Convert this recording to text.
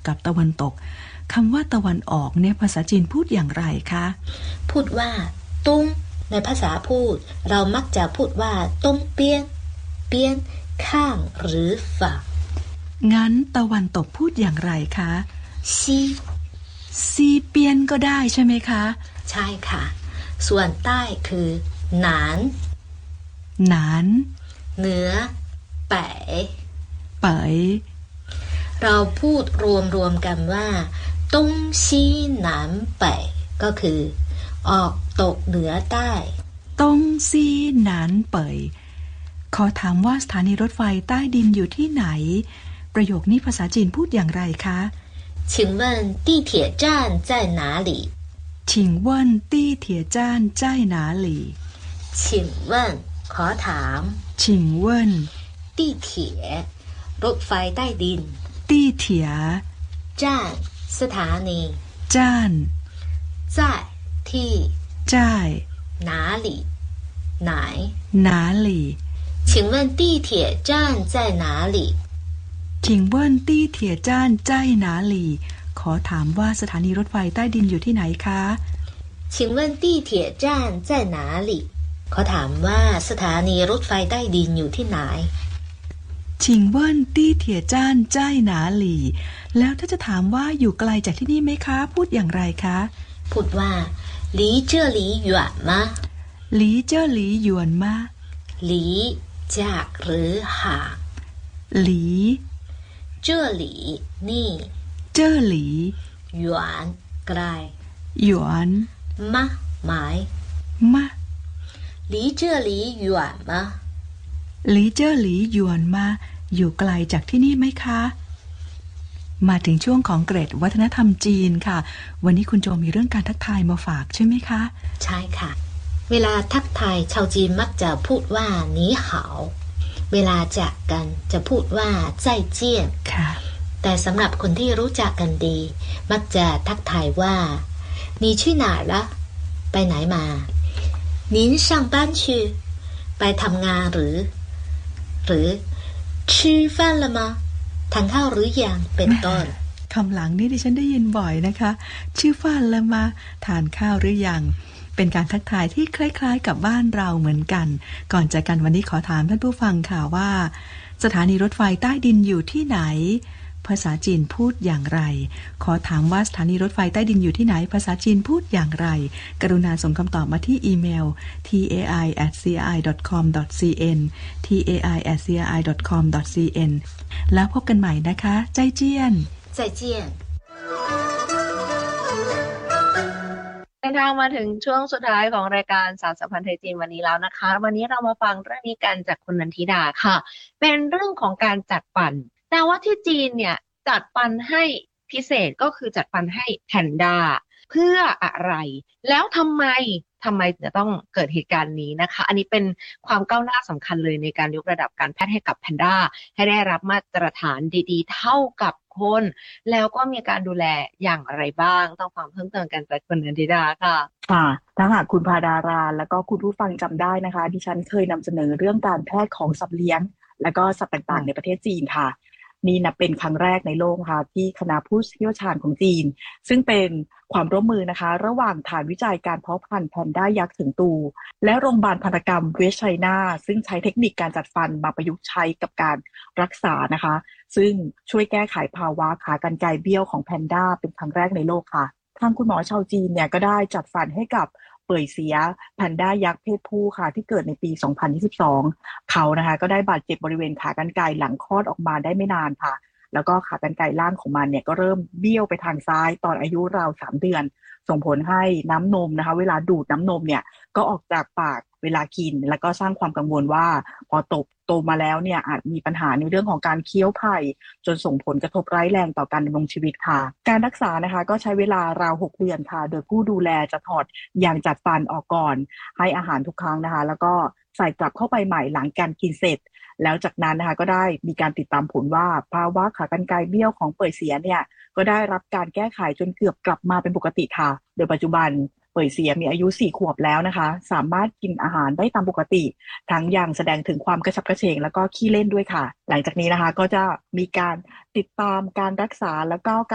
กับตะวันตกคำว่าตะวันออกเนี่ยภาษาจีนพูดอย่างไรคะพูดว่าตุ้งในภาษาพูดเรามักจะพูดว่าต้งเปี้ยนเปี้ยนข้างหรือฝั่งงั้นตะวันตกพูดอย่างไรคะซีซีเปียนก็ได้ใช่ไหมคะใช่ค่ะส่วนใต้คือหนานหนานเหนือเป๋เป๋ยเราพูดรวมกันว่าต้งซีหนานเป๋ก็คือออกตกเหนือใต้ต้งซีหนานเป๋ยขอถามว่าสถานีรถไฟใต้ดินอยู่ที่ไหนประโยคนี้ภาษาจีนพูดอย่างไรคะ请问地铁站在哪里请问地铁站在哪里请问ขอถาม请问地铁รถไฟใต้ดิน地铁站สถานี站在ที่在哪里ไหน哪里请问地铁站在哪里请问地铁站在哪里ขอถามว่าสถานีรถไฟใต้ดินอยู่ที่ไหนคะ请问地铁站在哪里ขอถามว่าสถานีรถไฟใต้ดินอยู่ที่ไหน请问地铁站在哪里แล้วถ้าจะถามว่าอยู่ไกลจากที่นี่ไหมคะพูดอย่างไรคะพูดว่า离这里远吗离这里远吗离จากหรือห่าง离这里นี่这里远ไกล远มะหมาย吗离这里远吗离这里远吗อยู่ไกลจากที่นี่ไหมคะมาถึงช่วงของเกร็ดวัฒนธรรมจีนค่ะวันนี้คุณโจมีเรื่องการทักทายมาฝากใช่ไหมคะใช่ค่ะเวลาทักทายชาวจีนมักจะพูดว่าหนีเหาเวลาจากกันจะพูดว่าใจเจี้ยนค่ะแต่สำหรับคนที่รู้จักกันดีมักจะทักทายว่า你去哪儿了ไปไหนมา您上班去ไปทำงานหรือ吃饭了吗ทานข้าวหรือยังเป็นต้นคำหลังนี้ดิฉันได้ยินบ่อยนะคะชื่อฟ้านละมาทานข้าวหรือยังเป็นการทักทายที่คล้ายๆกับบ้านเราเหมือนกันก่อนจากกันวันนี้ขอถามท่านผู้ฟังค่ะว่าสถานีรถไฟใต้ดินอยู่ที่ไหนภาษาจีนพูดอย่างไรขอถามว่าสถานีรถไฟใต้ดินอยู่ที่ไหนภาษาจีนพูดอย่างไรกรุณาส่งคำตอบมาที่อีเมล tai@cri.com.cn tai@cri.com.cn แล้วพบกันใหม่นะคะใจเจี้ยน再见เดินทางมาถึงช่วงสุดท้ายของรายการสารสัมพันธ์ไทยจีนวันนี้แล้วนะคะวันนี้เรามาฟังเรื่องนี้กันจากคุณนันทิดาค่ะเป็นเรื่องของการจัดฟันแต่ว่าที่จีนเนี่ยจัดฟันให้พิเศษก็คือจัดฟันให้แพนด้าเพื่ออะไรแล้วทำไมจะต้องเกิดเหตุการณ์นี้นะคะอันนี้เป็นความก้าวหน้าสำคัญเลยในการยกระดับการแพทย์ให้กับแพนด้าให้ได้รับมาตรฐานดีๆเท่ากับคนแล้วก็มีการดูแลอย่างไรบ้างต้องฟังเพิ่มเติมกันจากคุณนันทิดาค่ะถ้าหากคุณพาดาราแล้วก็คุณผู้ฟังจำได้นะคะดิฉันเคยนำเสนอเรื่องการแพทย์ของสัตว์เลี้ยงและก็สัตว์ต่างๆในประเทศจีนค่ะนี่นับเป็นครั้งแรกในโลกค่ะที่คณะผู้เชี่ยวชาญของจีนซึ่งเป็นความร่วมมือนะคะระหว่างฐานวิจัยการเพาะพันธุ์แพนด้ายักษ์ถึงตูและโรงพยาบาลพันธกรรมเวสต์ไชน่าซึ่งใช้เทคนิคการจัดฟันมาประยุกต์ใช้กับการรักษานะคะซึ่งช่วยแก้ไขภาวะขากรรไกรเบี้ยวของแพนด้าเป็นครั้งแรกในโลกค่ะทางคุณหมอชาวจีนเนี่ยก็ได้จัดฟันให้กับเป่ยเสียแพนด้ายักษ์เพศผู้ค่ะที่เกิดในปี 2022 เขานะคะก็ได้บาดเจ็บบริเวณขากรรไกรหลังคลอดออกมาได้ไม่นานค่ะแล้วก็ขากรรไกรล่างของมันเนี่ยก็เริ่มเบี้ยวไปทางซ้ายตอนอายุราว3 เดือนส่งผลให้น้ำนมนะคะเวลาดูดน้ำนมเนี่ยก็ออกจากปากเวลากินแล้วก็สร้างความกังวลว่าพอโตมาแล้วเนี่ยอาจมีปัญหาในเรื่องของการเคี้ยวไผ่จนส่งผลกระทบร้ายแรงต่อการดำรงชีวิตค่ะการรักษานะคะก็ใช้เวลาราว6 เดือนค่ะโดยผู้ดูแลจะถอดยางจัดฟันออกก่อนให้อาหารทุกครั้งนะคะแล้วก็ใส่กลับเข้าไปใหม่หลังการกินเสร็จแล้วจากนั้นนะคะก็ได้มีการติดตามผลว่าภาวะขากรรไกรเบี้ยวของเป่ยเสียเนี่ยก็ได้รับการแก้ไขจนเกือบกลับมาเป็นปกติค่ะโดยปัจจุบันเป่ยเสียมีอายุ4 ขวบแล้วนะคะสามารถกินอาหารได้ตามปกติทั้งยังแสดงถึงความกระฉับกระเฉงแล้วก็ขี้เล่นด้วยค่ะหลังจากนี้นะคะก็จะมีการติดตามการรักษาแล้วก็